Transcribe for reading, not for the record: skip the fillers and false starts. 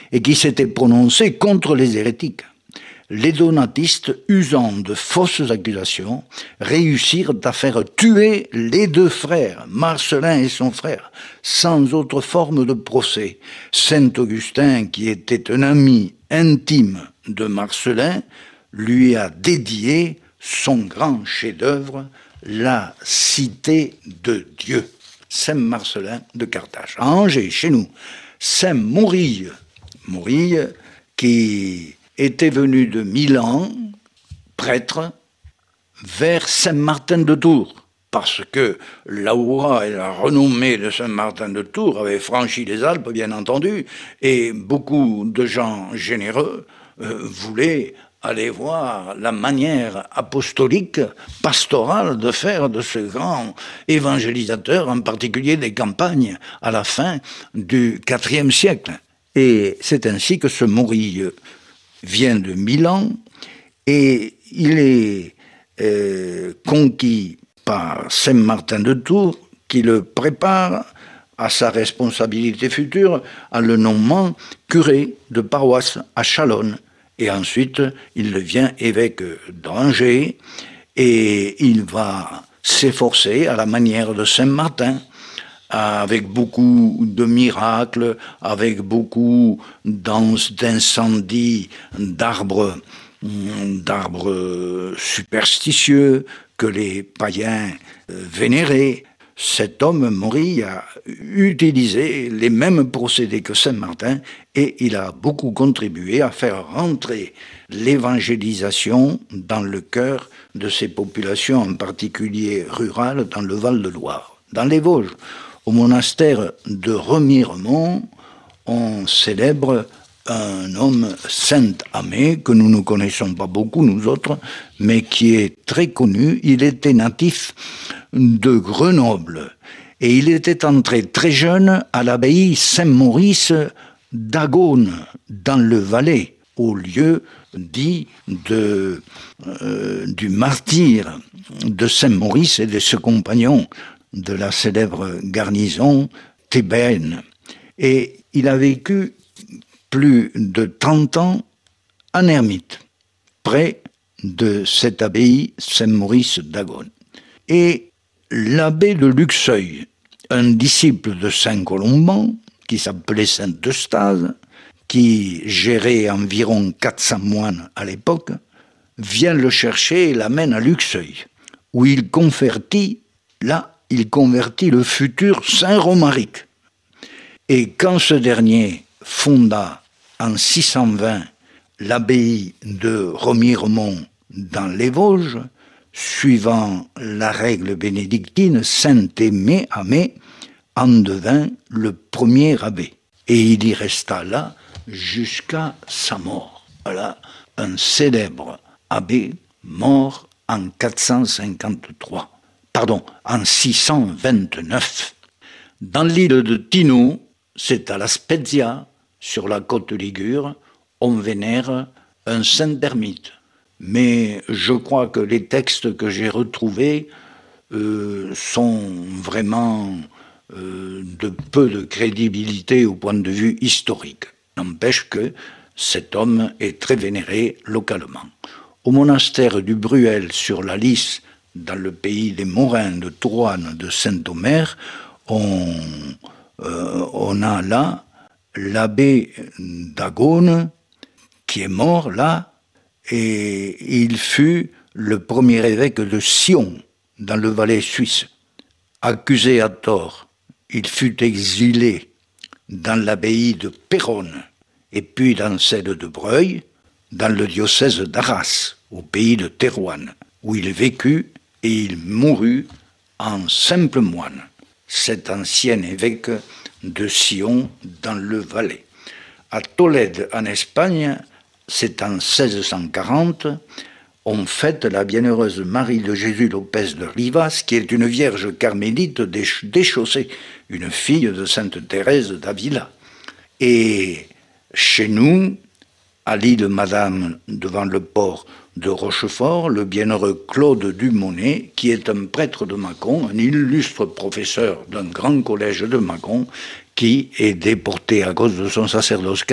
et qui s'était prononcé contre les hérétiques. Les donatistes, usant de fausses accusations, réussirent à faire tuer les deux frères, Marcellin et son frère, sans autre forme de procès. Saint Augustin, qui était un ami intime de Marcellin, lui a dédié son grand chef-d'œuvre, La Cité de Dieu. Saint Marcellin de Carthage. À Angers, chez nous, Saint Morille, qui était venu de Milan, prêtre, vers Saint-Martin de Tours, parce que l'aura et la renommée de Saint-Martin de Tours avaient franchi les Alpes, bien entendu, et beaucoup de gens généreux voulaient aller voir la manière apostolique, pastorale de faire de ce grand évangélisateur, en particulier des campagnes, à la fin du IVe siècle. Et c'est ainsi que ce Morille vient de Milan et il est conquis par Saint-Martin de Tours qui le prépare à sa responsabilité future en le nommant curé de paroisse à Chalonnes. Et ensuite, il devient évêque d'Angers et il va s'efforcer à la manière de Saint-Martin, avec beaucoup de miracles, avec beaucoup d'incendies, d'arbres superstitieux que les païens vénéraient. Cet homme, Morille, a utilisé les mêmes procédés que Saint-Martin et il a beaucoup contribué à faire rentrer l'évangélisation dans le cœur de ces populations, en particulier rurales, dans le Val-de-Loire. Dans les Vosges, au monastère de Remiremont, on célèbre un homme, Saint Amé, que nous ne connaissons pas beaucoup, nous autres, mais qui est très connu. Il était natif de Grenoble et il était entré très jeune à l'abbaye Saint-Maurice d'Agone, dans le Valais, au lieu dit du martyre de Saint-Maurice et de ses compagnons de la célèbre garnison thébaine. Et il a vécu plus de 30 ans en ermite, près de cette abbaye Saint-Maurice d'Agone. Et l'abbé de Luxeuil, un disciple de Saint Colomban, qui s'appelait Saint Eustase, qui gérait environ 400 moines à l'époque, vient le chercher et l'amène à Luxeuil, où il convertit le futur Saint Romaric. Et quand ce dernier fonda en 620 l'abbaye de Remiremont dans les Vosges, suivant la règle bénédictine, Saint Aimé en devint le premier abbé. Et il y resta là jusqu'à sa mort. Voilà un célèbre abbé mort en 629. Dans l'île de Tino, c'est à La Spezia, sur la côte ligure, on vénère un saint ermite. Mais je crois que les textes que j'ai retrouvés sont vraiment de peu de crédibilité au point de vue historique. N'empêche que cet homme est très vénéré localement. Au monastère du Bruel sur la Lys, dans le pays des Morins de Touraine de Saint-Omer, on a là l'abbé d'Agone qui est mort là, et il fut le premier évêque de Sion, dans le Valais suisse. Accusé à tort, il fut exilé dans l'abbaye de Péronne, et puis dans celle de Breuil, dans le diocèse d'Arras, au pays de Thérouanne, où il vécut et il mourut en simple moine, cet ancien évêque de Sion dans le Valais. À Tolède, en Espagne, c'est en 1640, on fête la bienheureuse Marie de Jésus Lopez de Rivas, qui est une vierge carmélite déchaussée, une fille de Sainte Thérèse d'Avila. Et chez nous, à l'île Madame, devant le port de Rochefort, le bienheureux Claude Dumonet, qui est un prêtre de Mâcon, un illustre professeur d'un grand collège de Mâcon, qui est déporté à cause de son sacerdoce